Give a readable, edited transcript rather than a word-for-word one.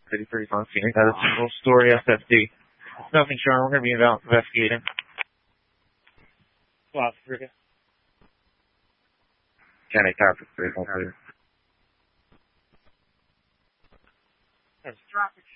3035 Phoenix. That is a single story SFD. Nothing, Sean. We're going to be investigating. Wow, Africa. County Traffic 313. There's traffic